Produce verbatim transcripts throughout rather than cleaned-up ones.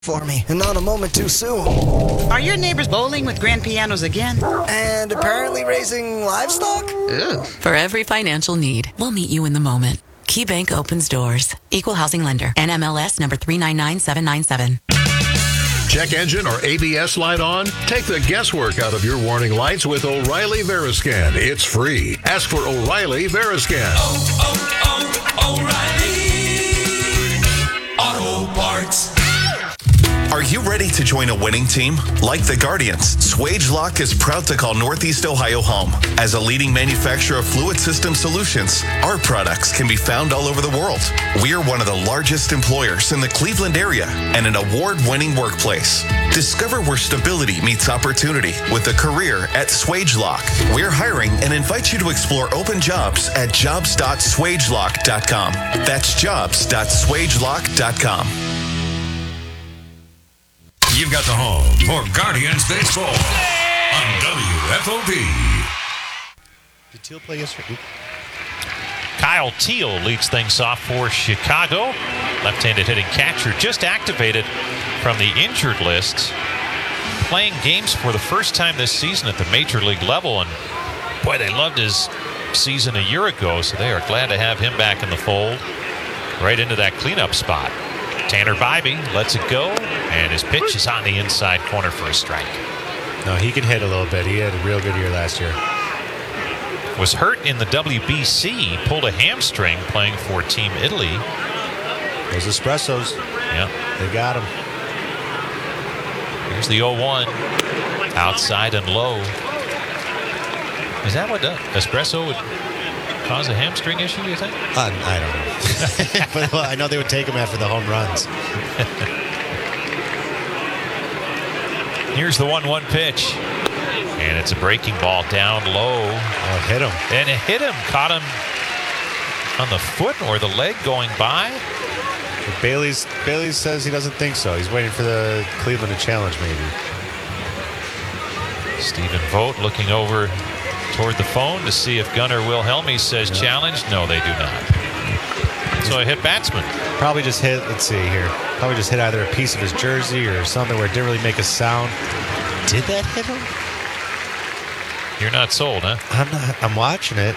for me, and not a moment too soon. Are your neighbors bowling with grand pianos again? And apparently raising livestock? Ew. For every financial need, we'll meet you in the moment. KeyBank opens doors. Equal housing lender. N M L S number three nine nine seven nine seven. Check engine or A B S light on? Take the guesswork out of your warning lights with O'Reilly Veriscan. It's free. Ask for O'Reilly Veriscan. Oh, oh, oh, O'Reilly Auto Parts. Are you ready to join a winning team? Like the Guardians, Swagelok is proud to call Northeast Ohio home. As a leading manufacturer of fluid system solutions, our products can be found all over the world. We are one of the largest employers in the Cleveland area and an award-winning workplace. Discover where stability meets opportunity with a career at Swagelok. We're hiring and invite you to explore open jobs at jobs dot swagelok dot com. That's jobs dot swagelok dot com. You've got the home for Guardians Baseball on W F O P. Did Teal play yesterday? Kyle Teal leads things off for Chicago. Left-handed hitting catcher just activated from the injured list. Playing games for the first time this season at the major league level. And boy, they loved his season a year ago, so they are glad to have him back in the fold. Right into that cleanup spot. Tanner Bybee lets it go, and his pitch is on the inside corner for a strike. No, he can hit a little bit. He had a real good year last year. Was hurt in the W B C, pulled a hamstring playing for Team Italy. Those espressos. Yeah. They got him. Here's the oh one. Outside and low. Is that what the espresso would cause a hamstring issue, you think? Uh, I don't know. But well, I know they would take him after the home runs. Here's the one one pitch. And it's a breaking ball down low. Oh, it hit him. And it hit him. Caught him on the foot or the leg going by. But Bailey's, Bailey says he doesn't think so. He's waiting for the Cleveland to challenge, maybe. Stephen Vogt looking over toward the phone to see if Gunnar Wilhelmy says yeah. challenge. No, they do not. So a hit batsman. Probably just hit, let's see here. Probably just hit either a piece of his jersey or something where it didn't really make a sound. Did that hit him? You're not sold, huh? I'm not. I'm watching it.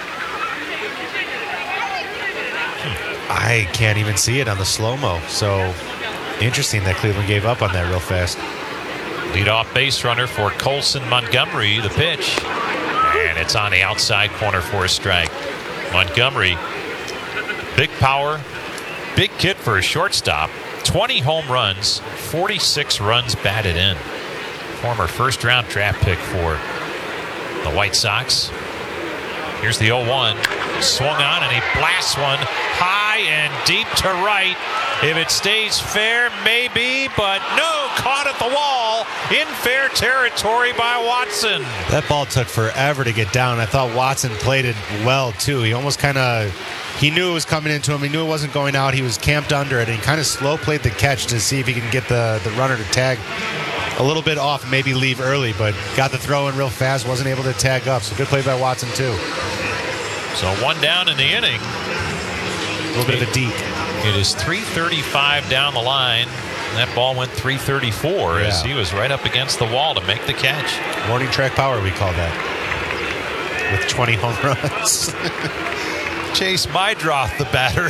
Hmm. I can't even see it on the slow-mo. So interesting that Cleveland gave up on that real fast. Lead-off base runner for Colson Montgomery. The pitch. And it's on the outside corner for a strike. Montgomery, big power, big kid for a shortstop. twenty home runs, forty-six runs batted in. Former first-round draft pick for the White Sox. Here's the oh one. Swung on and he blasts one high and deep to right. If it stays fair, maybe, but no, caught at the wall in fair territory by Watson. That ball took forever to get down. I thought Watson played it well, too. He almost kind of, he knew it was coming into him. He knew it wasn't going out. He was camped under it, and he kind of slow played the catch to see if he can get the, the runner to tag a little bit off, maybe leave early, but got the throw in real fast, wasn't able to tag up. So good play by Watson, too. So one down in the inning. A little bit of a deke. It is three thirty-five down the line. That ball went three thirty-four yeah. as he was right up against the wall to make the catch. Warning track power, we call that. With twenty home runs. Chase Mydroth, the batter.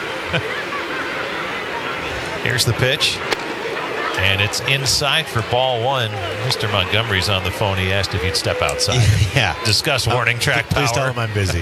Here's the pitch. And it's inside for ball one. Mister Montgomery's on the phone. He asked if he'd step outside. Yeah. Discuss warning uh, track please power. Please tell him I'm busy.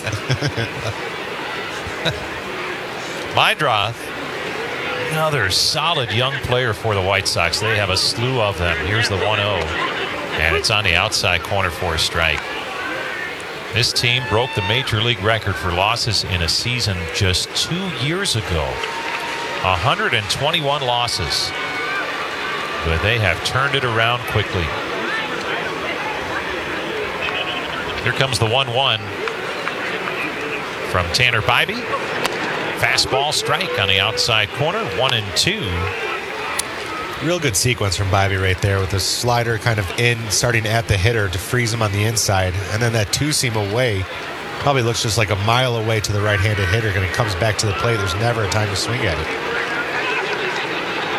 Mydroth, another solid young player for the White Sox. They have a slew of them. Here's the one oh. And it's on the outside corner for a strike. This team broke the major league record for losses in a season just two years ago. one hundred twenty-one losses. But they have turned it around quickly. Here comes the one one from Tanner Bybee. Fastball strike on the outside corner, one and two. Real good sequence from Bybee right there with the slider kind of in, starting at the hitter to freeze him on the inside. And then that two-seam away probably looks just like a mile away to the right-handed hitter, and it comes back to the plate. There's never a time to swing at it.